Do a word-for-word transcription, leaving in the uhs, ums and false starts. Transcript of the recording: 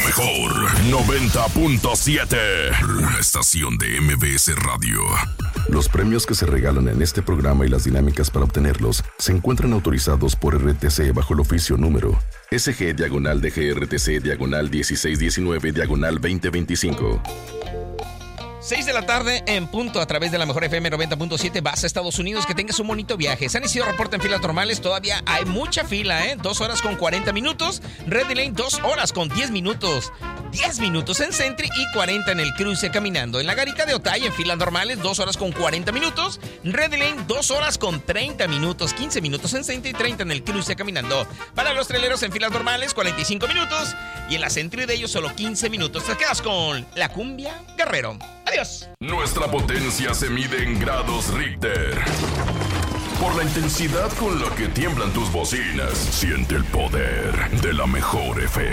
mejor noventa punto siete. Una estación de M B S Radio. Los premios que se regalan en este programa y las dinámicas para obtenerlos se encuentran autorizados por R T C bajo el oficio número S G diagonal D G R T C diagonal dieciséis diecinueve diagonal veinte veinticinco. seis de la tarde en punto a través de la mejor F M noventa punto siete. Vas a Estados Unidos, que tengas un bonito viaje. San Isidro reporta en filas normales. Todavía hay mucha fila, ¿eh? Dos horas con cuarenta minutos. Red Lane, dos horas con diez minutos. diez minutos en Sentry y cuarenta en el cruce caminando. En la Garita de Otay, en filas normales, dos horas con cuarenta minutos. Red Lane, dos horas con treinta minutos. quince minutos en Sentry y treinta en el cruce caminando. Para los traileros en filas normales, cuarenta y cinco minutos. Y en la Sentry de ellos, solo quince minutos. Te quedas con la Cumbia Guerrero. Adiós. Nuestra potencia se mide en grados Richter. Por la intensidad con la que tiemblan tus bocinas, siente el poder de la mejor F M.